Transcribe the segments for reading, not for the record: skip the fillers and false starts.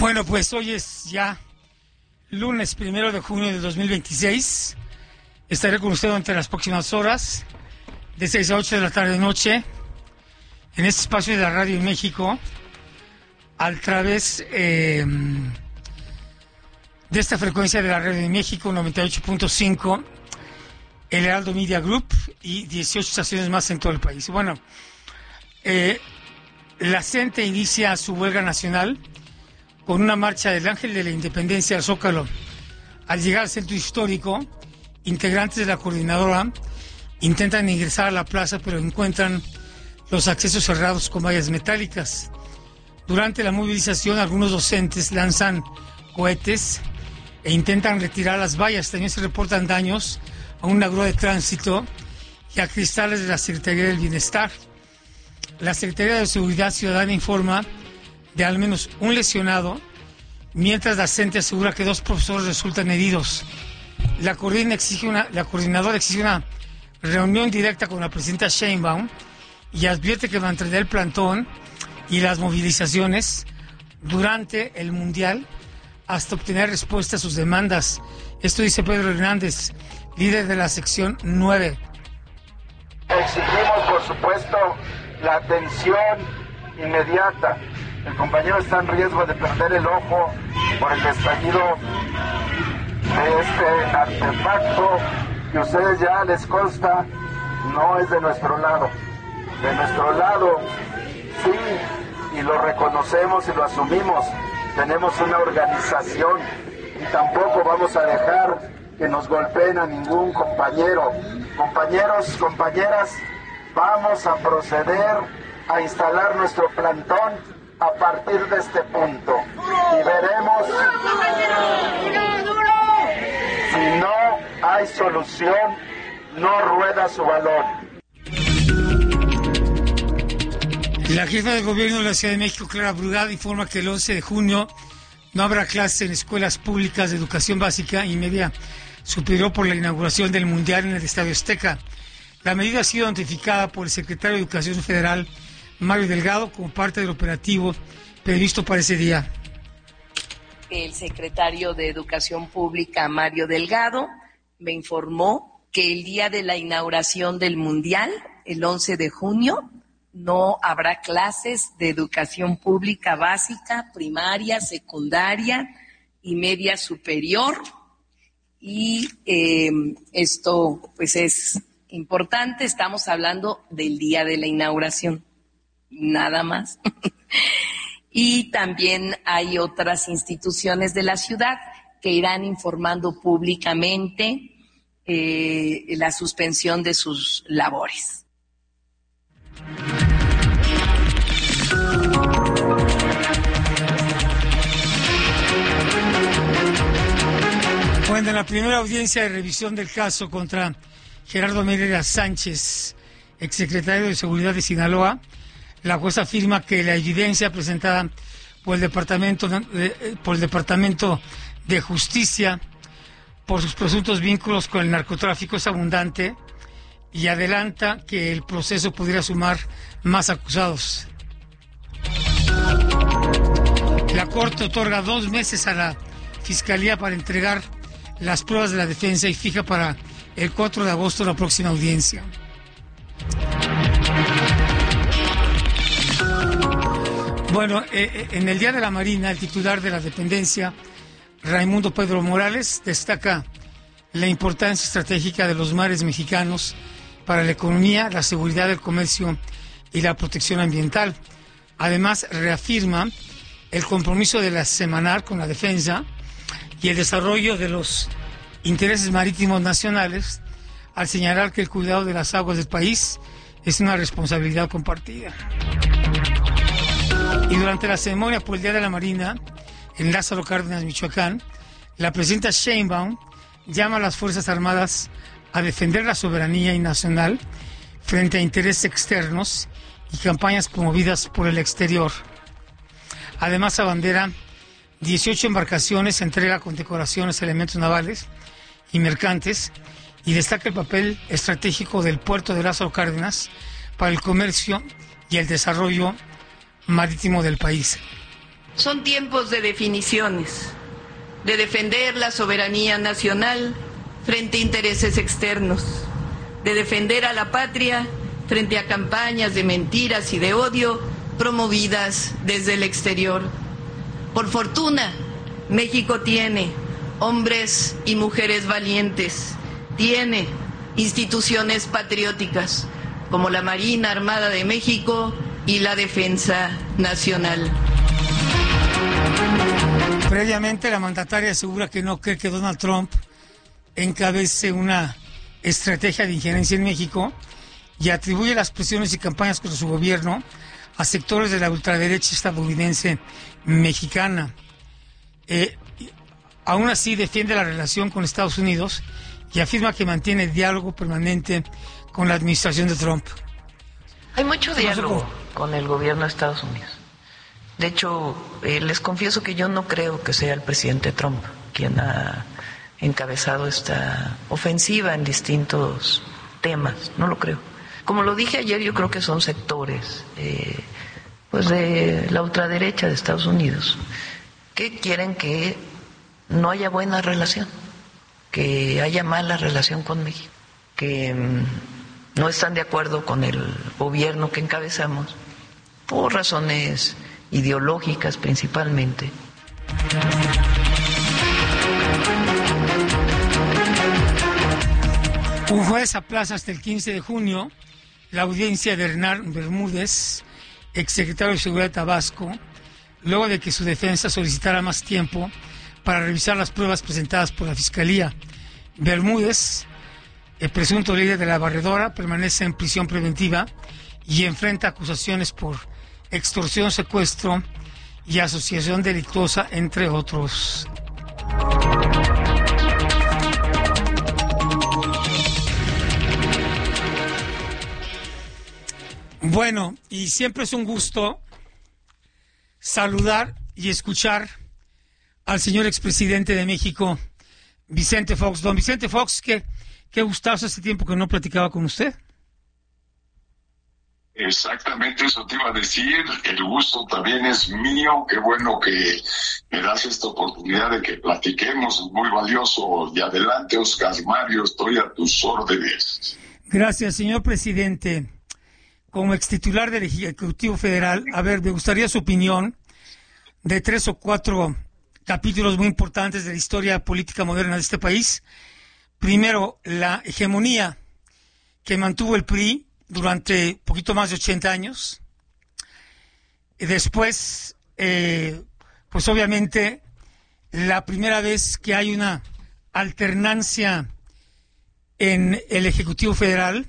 Bueno, pues hoy es ya lunes 1 de junio de 2026. Estaré con usted durante las próximas horas, de 6 a 8 de la tarde noche, en este espacio de la Radio en México, a través de esta frecuencia de la Radio en México, 98.5, el Heraldo Media Group y 18 estaciones más en todo el país. Bueno, la CENTE inicia su huelga nacional con una marcha del Ángel de la Independencia al Zócalo. Al llegar al centro histórico, integrantes de la coordinadora intentan ingresar a la plaza, pero encuentran los accesos cerrados con vallas metálicas. Durante la movilización, algunos docentes lanzan cohetes e intentan retirar las vallas. También se reportan daños a una grúa de tránsito y a cristales de la Secretaría del Bienestar. La Secretaría de Seguridad Ciudadana informa de al menos un lesionado, mientras la CENTE asegura que 2 profesores resultan heridos. La coordinadora exige una reunión directa con la presidenta Sheinbaum y advierte que mantendrá el plantón y las movilizaciones durante el Mundial hasta obtener respuesta a sus demandas. Esto dice Pedro Hernández, líder de la sección 9. Exigimos, por supuesto, la atención inmediata. El compañero está en riesgo de perder el ojo por el estallido de este artefacto que a ustedes ya les consta, no es de nuestro lado. De nuestro lado, sí, y lo reconocemos y lo asumimos. Tenemos una organización y tampoco vamos a dejar que nos golpeen a ningún compañero. Compañeros, compañeras, vamos a proceder a instalar nuestro plantón a partir de este punto y veremos si no hay solución, no rueda su balón. La jefa de gobierno de la Ciudad de México, Clara Brugada, informa que el 11 de junio no habrá clases en escuelas públicas de educación básica y media superior por la inauguración del Mundial en el Estadio Azteca. La medida ha sido notificada por el secretario de Educación Federal, Mario Delgado, como parte del operativo previsto para ese día. El secretario de Educación Pública, Mario Delgado, me informó que el día de la inauguración del Mundial, el 11 de junio, no habrá clases de educación pública básica, primaria, secundaria y media superior. Y esto pues es importante, estamos hablando del día de la inauguración, nada más. Y también hay otras instituciones de la ciudad que irán informando públicamente la suspensión de sus labores. Bueno, en la primera audiencia de revisión del caso contra Gerardo Meira Sánchez, exsecretario de Seguridad de Sinaloa, la jueza afirma que la evidencia presentada por el Departamento de Justicia por sus presuntos vínculos con el narcotráfico es abundante y adelanta que el proceso pudiera sumar más acusados. La Corte otorga 2 meses a la Fiscalía para entregar las pruebas de la defensa y fija para el 4 de agosto la próxima audiencia. Bueno, en el Día de la Marina, el titular de la dependencia, Raimundo Pedro Morales, destaca la importancia estratégica de los mares mexicanos para la economía, la seguridad del comercio y la protección ambiental. Además, reafirma el compromiso de la Semarnat con la defensa y el desarrollo de los intereses marítimos nacionales, al señalar que el cuidado de las aguas del país es una responsabilidad compartida. Y durante la ceremonia por el Día de la Marina, en Lázaro Cárdenas, Michoacán, la presidenta Sheinbaum llama a las Fuerzas Armadas a defender la soberanía nacional frente a intereses externos y campañas promovidas por el exterior. Además, abandera 18 embarcaciones, entrega condecoraciones a elementos navales y mercantes y destaca el papel estratégico del puerto de Lázaro Cárdenas para el comercio y el desarrollo marítimo del país. Son tiempos de definiciones, de defender la soberanía nacional frente a intereses externos, de defender a la patria frente a campañas de mentiras y de odio promovidas desde el exterior. Por fortuna, México tiene hombres y mujeres valientes, tiene instituciones patrióticas como la Marina Armada de México y la Defensa Nacional. Previamente, la mandataria asegura que no cree que Donald Trump encabece una estrategia de injerencia en México y atribuye las presiones y campañas contra su gobierno a sectores de la ultraderecha estadounidense mexicana. Aún así defiende la relación con Estados Unidos y afirma que mantiene diálogo permanente con la administración de Trump. Hay mucho diálogo con el gobierno de Estados Unidos. De hecho, les confieso que yo no creo que sea el presidente Trump quien ha encabezado esta ofensiva en distintos temas. No lo creo. Como lo dije ayer, yo creo que son sectores pues de la ultraderecha de Estados Unidos que quieren que no haya buena relación, que haya mala relación con México, que no están de acuerdo con el gobierno que encabezamos por razones ideológicas principalmente. Un juez aplaza hasta el 15 de junio la audiencia de Hernán Bermúdez, exsecretario de Seguridad de Tabasco, luego de que su defensa solicitara más tiempo para revisar las pruebas presentadas por la Fiscalía. Bermúdez, el presunto líder de la barredora, permanece en prisión preventiva y enfrenta acusaciones por extorsión, secuestro y asociación delictuosa, entre otros. Bueno, y siempre es un gusto saludar y escuchar al señor expresidente de México, Vicente Fox. Don Vicente Fox, qué gustazo, hace tiempo que no platicaba con usted. Exactamente, eso te iba a decir, el gusto también es mío, qué bueno que me das esta oportunidad de que platiquemos, es muy valioso. Y adelante, Oscar Mario, estoy a tus órdenes. Gracias, señor presidente. Como extitular del Ejecutivo Federal, me gustaría su opinión de 3 o 4 capítulos muy importantes de la historia política moderna de este país. Primero, la hegemonía que mantuvo el PRI durante poquito más de 80 años. Y después, pues obviamente, la primera vez que hay una alternancia en el Ejecutivo Federal,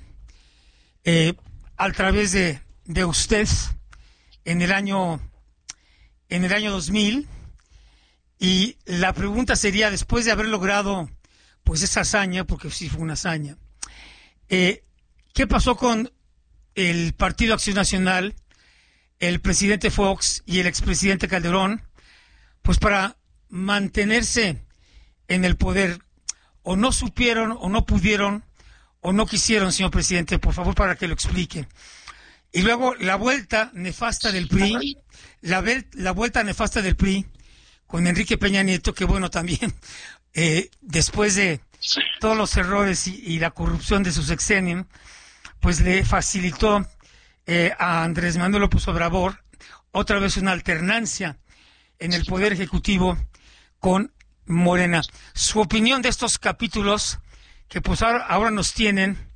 a través de usted en el año 2000, y la pregunta sería, después de haber logrado pues esa hazaña, porque sí fue una hazaña, ¿qué pasó con el Partido Acción Nacional, el presidente Fox y el expresidente Calderón, pues para mantenerse en el poder? O no supieron, o no pudieron, o no quisieron, señor presidente, por favor, para que lo explique. Y luego la vuelta nefasta del PRI, la vuelta nefasta del PRI con Enrique Peña Nieto, que bueno, también después de todos los errores y la corrupción de su sexenio, pues le facilitó a Andrés Manuel López Obrador otra vez una alternancia en el Poder Ejecutivo con Morena. Su opinión de estos capítulos que pues ahora nos tienen